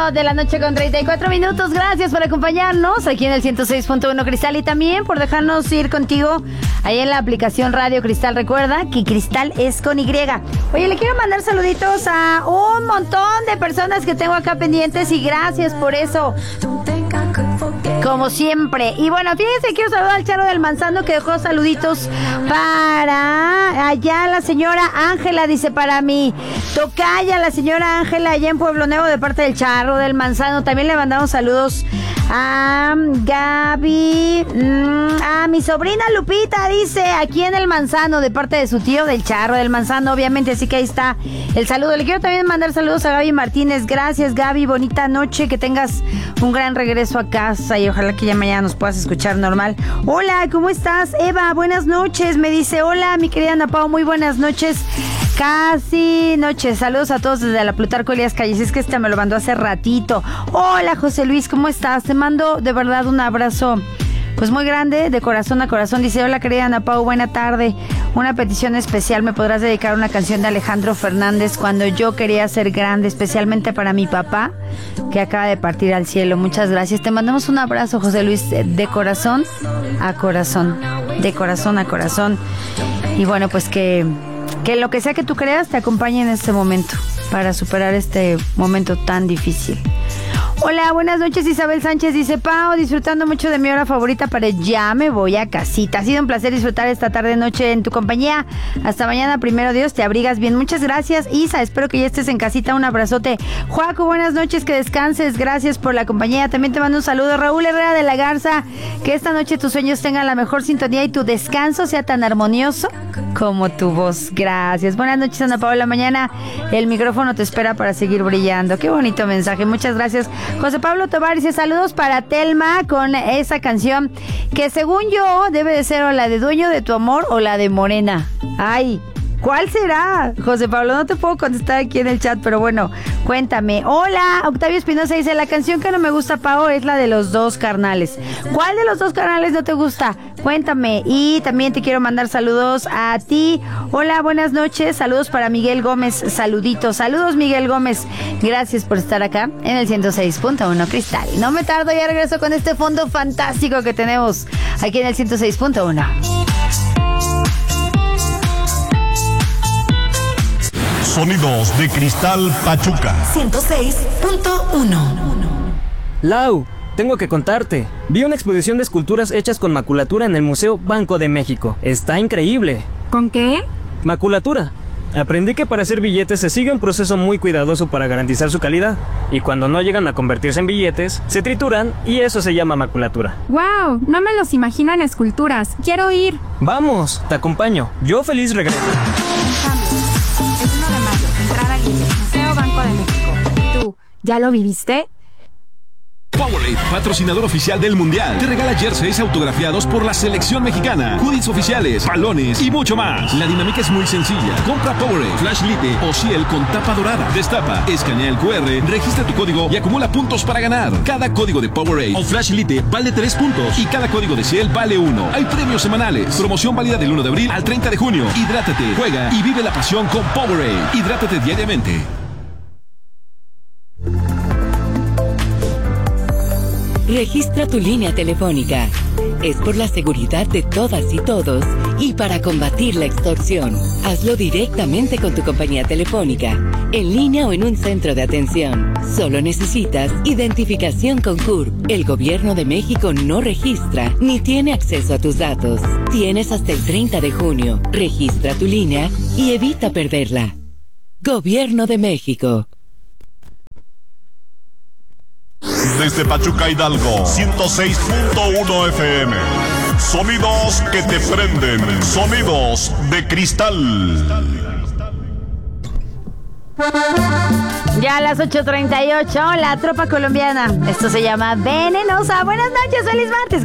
de la noche con 34 minutos. Gracias por acompañarnos aquí en el 106.1 Cristal y también por dejarnos ir contigo ahí en la aplicación Radio Cristal. Recuerda que Cristal es con Y. Oye, le quiero mandar saluditos a un montón de personas que tengo acá pendientes y gracias por eso. Como siempre. Y bueno, fíjense, quiero saludar al Charro del Manzano que dejó saluditos para allá la señora Ángela, dice para mí. Tocaya, la señora Ángela allá en Pueblo Nuevo de parte del Charro del Manzano. También le mandamos saludos a Gaby, a mi sobrina Lupita, dice, aquí en el Manzano, de parte de su tío del Charro del Manzano, obviamente, así que ahí está el saludo. Le quiero también mandar saludos a Gaby Martínez. Gracias, Gaby, bonita noche, que tengas un gran regreso a casa y ojalá que ya mañana nos puedas escuchar normal. Hola, ¿cómo estás? Eva, buenas noches, me dice, hola, mi querida Ana Pao, muy buenas noches. Casi noche, saludos a todos desde la Plutarco Elías Calles, es que este me lo mandó hace ratito. Hola José Luis, ¿cómo estás? Te mando de verdad un abrazo pues muy grande, de corazón a corazón. Dice, hola querida Ana Pau, buena tarde, una petición especial, ¿me podrás dedicar una canción de Alejandro Fernández, Cuando yo quería ser grande, especialmente para mi papá que acaba de partir al cielo? Muchas gracias, te mandamos un abrazo José Luis, de corazón a corazón, de corazón a corazón. Y bueno, pues que lo que sea que tú creas te acompañe en este momento para superar este momento tan difícil. Hola, buenas noches, Isabel Sánchez dice, Pao, disfrutando mucho de mi hora favorita, pero ya me voy a casita. Ha sido un placer disfrutar esta tarde noche en tu compañía. Hasta mañana, primero Dios, te abrigas bien. Muchas gracias, Isa, espero que ya estés en casita. Un abrazote. Joaco, buenas noches, que descanses. Gracias por la compañía. También te mando un saludo. Raúl Herrera de la Garza, que esta noche tus sueños tengan la mejor sintonía y tu descanso sea tan armonioso como tu voz. Gracias. Buenas noches, Ana Paola. Mañana el micrófono te espera para seguir brillando. Qué bonito mensaje. Muchas gracias. José Pablo Tobar dice, saludos para Telma con esa canción que según yo debe de ser o la de Dueño de tu amor o la de Morena. Ay, ¿cuál será? José Pablo, no te puedo contestar aquí en el chat, pero bueno, cuéntame. Hola, Octavio Espinosa dice, la canción que no me gusta, Pao, es la de Los Dos Carnales. ¿Cuál de Los Dos Carnales no te gusta? Cuéntame. Y también te quiero mandar saludos a ti. Hola, buenas noches. Saludos para Miguel Gómez. Saluditos. Saludos, Miguel Gómez. Gracias por estar acá en el 106.1 Cristal. No me tardo, ya regreso con este fondo fantástico que tenemos aquí en el 106.1. Sonidos de Cristal Pachuca 106.1. Lau, tengo que contarte. Vi una exposición de esculturas hechas con maculatura en el Museo Banco de México. Está increíble. ¿Con qué? Maculatura. Aprendí que para hacer billetes se sigue un proceso muy cuidadoso para garantizar su calidad. Y cuando no llegan a convertirse en billetes, se trituran y eso se llama maculatura. ¡Wow! No me los imagino en esculturas. Quiero ir. Vamos, te acompaño. Yo feliz regreso. Es 1 de mayo. Entrada libre. Museo Banco de México. ¿Tú ya lo viviste? Powerade, patrocinador oficial del Mundial, te regala jerseys autografiados por la selección mexicana, hoodies oficiales, balones y mucho más. La dinámica es muy sencilla. Compra Powerade, Flash Lite o Ciel con tapa dorada. Destapa, escanea el QR, registra tu código y acumula puntos para ganar. Cada código de Powerade o Flash Lite vale 3 puntos y cada código de Ciel vale 1. Hay premios semanales. Promoción válida del 1 de abril al 30 de junio. Hidrátate, juega y vive la pasión con Powerade. Hidrátate diariamente. Registra tu línea telefónica. Es por la seguridad de todas y todos y para combatir la extorsión. Hazlo directamente con tu compañía telefónica, en línea o en un centro de atención. Solo necesitas identificación con CURP. El Gobierno de México no registra ni tiene acceso a tus datos. Tienes hasta el 30 de junio. Registra tu línea y evita perderla. Gobierno de México. Desde Pachuca, Hidalgo, 106.1 FM. Sonidos que te prenden. Sonidos de Cristal. Ya a las 8:38, la tropa colombiana. Esto se llama Venenosa. Buenas noches, feliz martes.